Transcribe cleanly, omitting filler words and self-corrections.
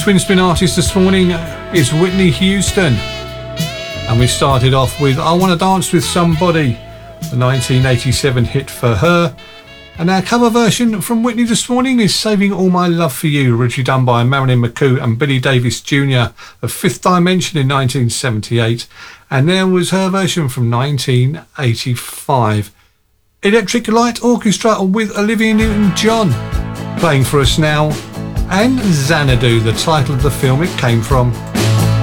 Twin Spin artist this morning is Whitney Houston. And we started off with I Want to Dance with Somebody, the 1987 hit for her. And our cover version from Whitney this morning is Saving All My Love for You, originally done by Marilyn McCoo and Billy Davis Jr. of Fifth Dimension in 1978. And there was her version from 1985. Electric Light Orchestra with Olivia Newton-John playing for us now. And Xanadu, the title of the film it came from.